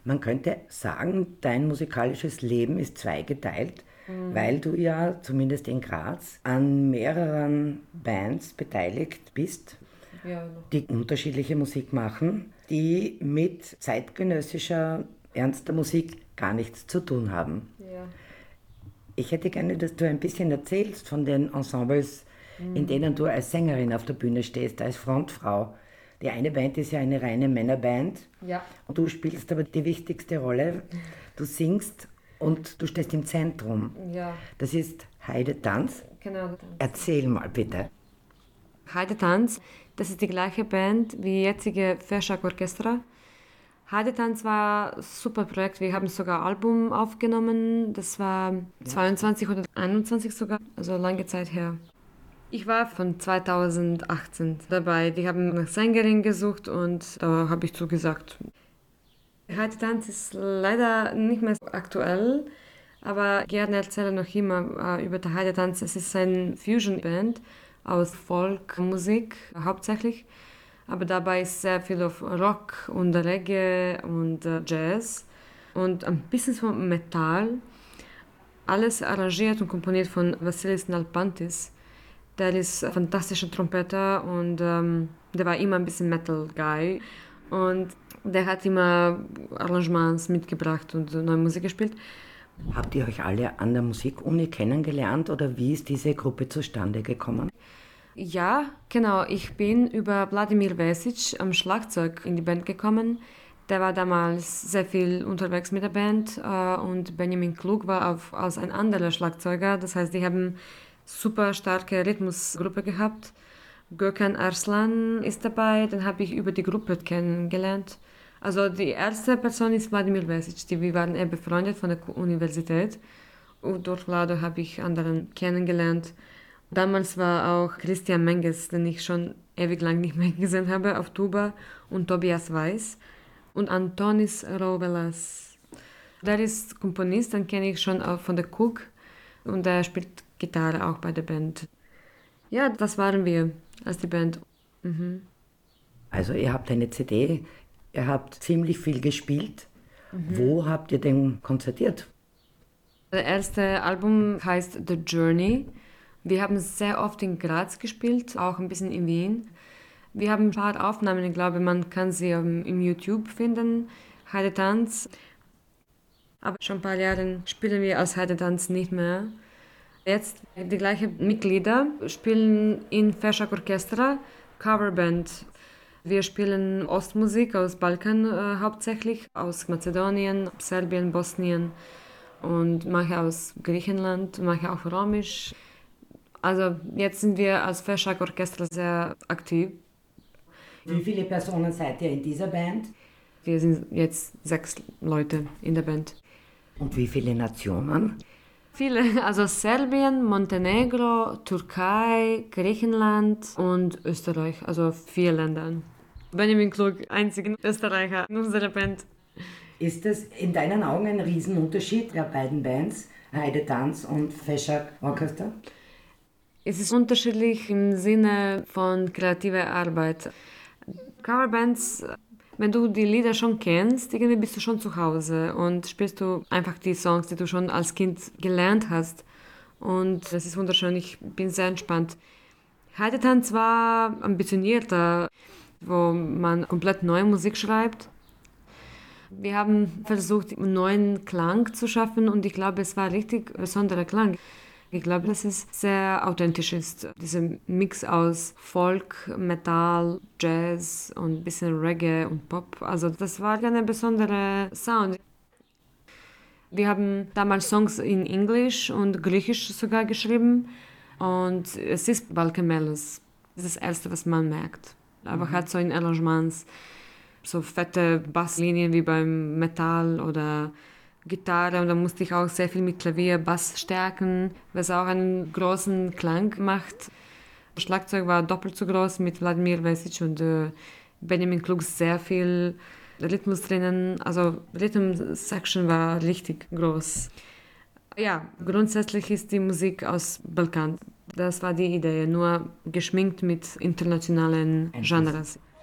Man könnte sagen, dein musikalisches Leben ist zweigeteilt, weil du ja, zumindest in Graz, an mehreren Bands beteiligt bist, Ja, die unterschiedliche Musik machen, die mit zeitgenössischer, ernster Musik gar nichts zu tun haben. ja. Ich hätte gerne, dass du ein bisschen erzählst von den Ensembles, in denen du als Sängerin auf der Bühne stehst, als Frontfrau. Die eine Band ist ja eine reine Männerband. Ja. Und du spielst aber die wichtigste Rolle. Du singst und du stehst im Zentrum. Ja. Das ist Heide Tanz. Genau. Erzähl mal bitte. Heide Tanz, das ist die gleiche Band wie jetzige Feshak Orchestra. Heide Tanz war ein super Projekt. Wir haben sogar ein Album aufgenommen. Das war 22 oder 21 sogar, also lange Zeit her. Ich war von 2018 dabei. Wir haben nach Sängerin gesucht und da habe ich zugesagt. Heide Tanz ist leider nicht mehr so aktuell, aber gerne erzähle noch immer über die Heide Tanz. Es ist eine Fusion-Band aus Folkmusik hauptsächlich, aber dabei ist sehr viel auf Rock und Reggae und Jazz und ein bisschen von Metall. Alles arrangiert und komponiert von Vassilis Nalpantis. Der ist ein fantastischer Trompeter und der war immer ein bisschen Metal-Guy. Und der hat immer Arrangements mitgebracht und neue Musik gespielt. Habt ihr euch alle an der Musikuni kennengelernt oder wie ist diese Gruppe zustande gekommen? Ja, genau. Ich bin über Wladimir Vesic am Schlagzeug in die Band gekommen. Der war damals sehr viel unterwegs mit der Band und Benjamin Klug war als ein anderer Schlagzeuger. Das heißt, die haben super starke Rhythmusgruppe gehabt. Gökhan Arslan ist dabei, den habe ich über die Gruppe kennengelernt. Also die erste Person ist Wladimir Vesic, wir waren befreundet von der Universität und durch Vlado habe ich anderen kennengelernt. Damals war auch Christian Menges, den ich schon ewig lang nicht mehr gesehen habe, auf Tuba und Tobias Weiß und Antonis Rouvelas. Der ist Komponist, den kenne ich schon auch von der Cook und der spielt Gitarre auch bei der Band. Ja, das waren wir als die Band. Also ihr habt eine CD, ihr habt ziemlich viel gespielt. Wo habt ihr denn konzertiert? Das erste Album heißt The Journey. Wir haben sehr oft in Graz gespielt, auch ein bisschen in Wien. Wir haben ein paar Aufnahmen, ich glaube, man kann sie im YouTube finden. Heide Tanz. Aber schon ein paar Jahre spielen wir als Heide Tanz nicht mehr. Jetzt die gleichen Mitglieder spielen in Feshak Orchestra, Coverband. Wir spielen Ostmusik aus Balkan hauptsächlich, aus Mazedonien, Serbien, Bosnien und manche aus Griechenland, manche auch Romisch. Also jetzt sind wir als Feshak Orchestra sehr aktiv. Wie viele Personen seid ihr in dieser Band? Wir sind jetzt 6 Leute in der Band. Und wie viele Nationen? Viele, also Serbien, Montenegro, Türkei, Griechenland und Österreich, also 4 Länder. Benjamin Klug, einziger Österreicher in unserer Band. Ist es in deinen Augen ein Riesenunterschied der beiden Bands, Heide Tanz und Feshak Orchestra? Es ist unterschiedlich im Sinne von kreativer Arbeit. Coverbands, wenn du die Lieder schon kennst, irgendwie bist du schon zu Hause und spielst du einfach die Songs, die du schon als Kind gelernt hast. Und das ist wunderschön, ich bin sehr entspannt. Heidetanz war ambitionierter, wo man komplett neue Musik schreibt. Wir haben versucht, einen neuen Klang zu schaffen und ich glaube, es war ein richtig besonderer Klang. Ich glaube, dass es sehr authentisch ist. Dieser Mix aus Folk, Metal, Jazz und ein bisschen Reggae und Pop. Also das war ein besonderer Sound. Wir haben damals Songs in Englisch und Griechisch sogar geschrieben. Und es ist Balkan Melodies. Das ist das Erste, was man merkt. Aber hat so in Arrangements so fette Basslinien wie beim Metal oder Gitarre und da musste ich auch sehr viel mit Klavier, Bass stärken, was auch einen großen Klang macht. Das Schlagzeug war doppelt so groß mit Wladimir Vesic und Benjamin Klug, sehr viel Rhythmus drinnen. Also Rhythm Section war richtig groß. Ja, grundsätzlich ist die Musik aus Balkan. Das war die Idee, nur geschminkt mit internationalen Genres.